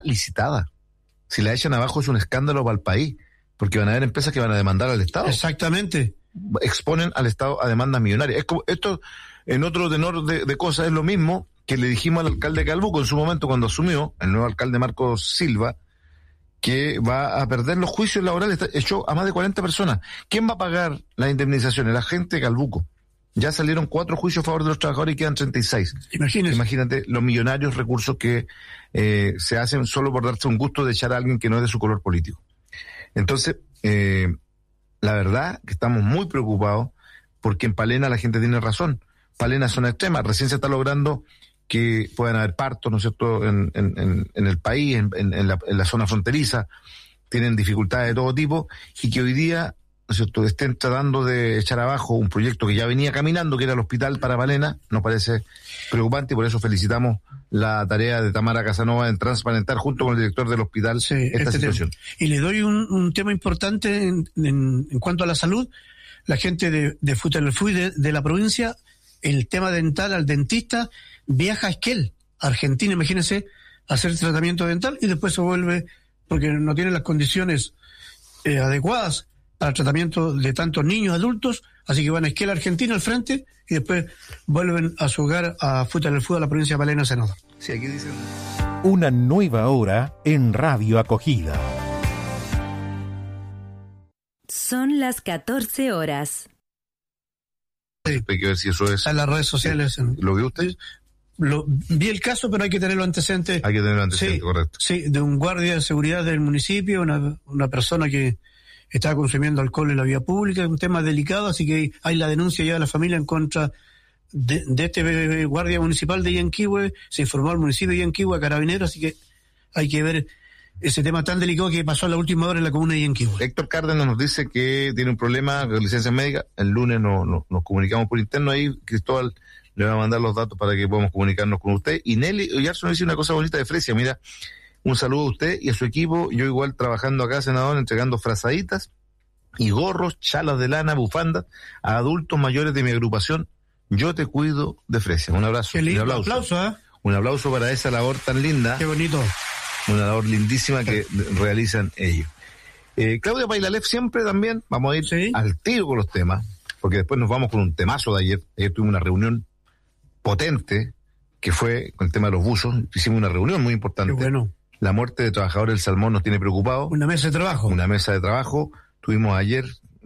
licitada. Si la echan abajo es un escándalo para el país, porque van a haber empresas que van a demandar al Estado. Exactamente. Exponen al Estado a demandas millonarias. Es como, esto, en otro tenor de cosas, es lo mismo que le dijimos al alcalde de Calbuco en su momento cuando asumió, el nuevo alcalde Marcos Silva, que va a perder los juicios laborales. Echó a más de 40 personas. ¿Quién va a pagar las indemnizaciones? La gente de Calbuco. Ya salieron 4 juicios a favor de los trabajadores y quedan 36. Imagínate los millonarios recursos que se hacen solo por darse un gusto de echar a alguien que no es de su color político. Entonces, la verdad que estamos muy preocupados porque en Palena la gente tiene razón. Palena es zona extrema. Recién se está logrando que puedan haber partos, ¿no es cierto?, en el país, en la zona fronteriza. Tienen dificultades de todo tipo y que hoy día, ¿no es cierto?, estén tratando de echar abajo un proyecto que ya venía caminando, que era el hospital para Palena. Nos parece preocupante y por eso felicitamos la tarea de Tamara Casanova en transparentar junto con el director del hospital esta situación. Y le doy un tema importante en cuanto a la salud. La gente de Futaleufú de la provincia, el tema dental al dentista, viaja a Esquel, Argentina, imagínense, a hacer tratamiento dental y después se vuelve, porque no tiene las condiciones adecuadas para el tratamiento de tantos niños, adultos, así que van a Esquel, Argentina, al frente, y después vuelven a su hogar a Futaleufú, a la provincia de Palena, Senador. Sí, aquí dicen. Una nueva hora en Radio Acogida. Son las 14 horas. Hay que ver si eso es. En las redes sociales. ¿Lo vio usted? Vi el caso, pero hay que tener los antecedentes. Hay que tener los antecedentes, sí, correcto. Sí, de un guardia de seguridad del municipio, una persona que estaba consumiendo alcohol en la vía pública, un tema delicado, así que hay la denuncia ya de la familia en contra de este guardia municipal de Yanquihue. Se informó al municipio de Yanquihue, a Carabineros, así que hay que ver ese tema tan delicado que pasó a la última hora en la comuna de Yanquihue. Héctor Cárdenas nos dice que tiene un problema con licencia médica. El lunes nos comunicamos por interno ahí. Cristóbal le va a mandar los datos para que podamos comunicarnos con usted. Y Nelly Oyarzo nos dice una cosa bonita de Fresia. Mira, un saludo a usted y a su equipo. Yo igual trabajando acá, senador, entregando frazaditas y gorros, chalas de lana, bufandas a adultos mayores de mi agrupación. Yo te cuido de Fresia. Un abrazo. Qué lindo, un aplauso. ¿Eh? Un aplauso para esa labor tan linda. Qué bonito. Una labor lindísima que realizan ellos. Claudia Pailalef siempre también, vamos a ir al tiro con los temas, porque después nos vamos con un temazo de ayer. Ayer tuvimos una reunión potente, que fue con el tema de los buzos. Hicimos una reunión muy importante. Qué bueno. La muerte de trabajadores del salmón nos tiene preocupados. Una mesa de trabajo. Una mesa de trabajo. Tuvimos ayer,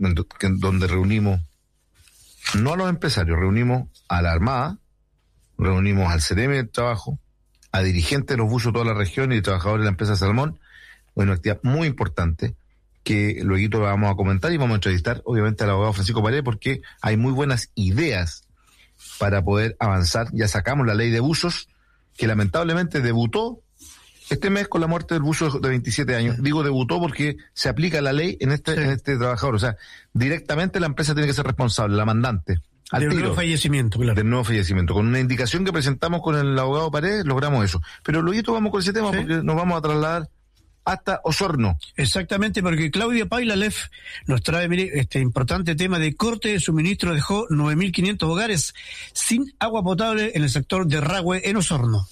donde reunimos, no a los empresarios, reunimos a la Armada, reunimos al CEREME del Trabajo, a dirigentes de los buzos de toda la región y de trabajadores de la empresa Salmón. Una actividad muy importante que luego vamos a comentar y vamos a entrevistar obviamente al abogado Francisco Paredes porque hay muy buenas ideas para poder avanzar. Ya sacamos la ley de buzos que lamentablemente debutó este mes con la muerte del buzo de 27 años. Digo debutó porque se aplica la ley en este trabajador. O sea, directamente la empresa tiene que ser responsable, la mandante. Del nuevo fallecimiento, claro. Del nuevo fallecimiento. Con una indicación que presentamos con el abogado Paredes, logramos eso. Pero luego vamos con ese tema porque nos vamos a trasladar hasta Osorno. Exactamente, porque Claudia Pailalef nos trae, mire, este importante tema de corte de suministro. Dejó 9.500 hogares sin agua potable en el sector de Rahue, en Osorno.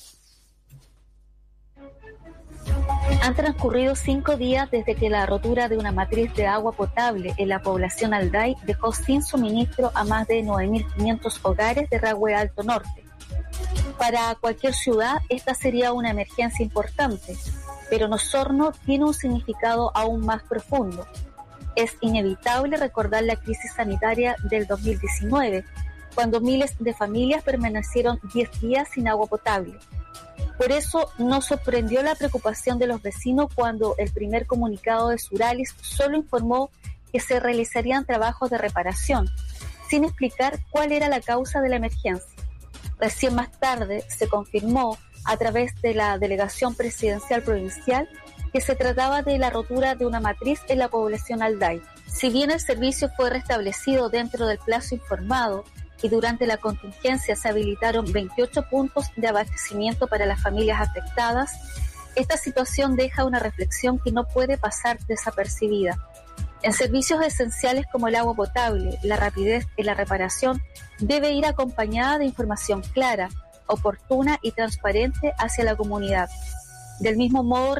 Han transcurrido 5 días desde que la rotura de una matriz de agua potable en la población Alday dejó sin suministro a más de 9.500 hogares de Rahue Alto Norte. Para cualquier ciudad esta sería una emergencia importante, pero en Osorno tiene un significado aún más profundo. Es inevitable recordar la crisis sanitaria del 2019, cuando miles de familias permanecieron 10 días sin agua potable. Por eso nos sorprendió la preocupación de los vecinos cuando el primer comunicado de Suralis solo informó que se realizarían trabajos de reparación, sin explicar cuál era la causa de la emergencia. Recién más tarde se confirmó a través de la Delegación Presidencial Provincial que se trataba de la rotura de una matriz en la población Alday. Si bien el servicio fue restablecido dentro del plazo informado, y durante la contingencia se habilitaron 28 puntos de abastecimiento para las familias afectadas, esta situación deja una reflexión que no puede pasar desapercibida. En servicios esenciales como el agua potable, la rapidez en la reparación debe ir acompañada de información clara, oportuna y transparente hacia la comunidad. Del mismo modo,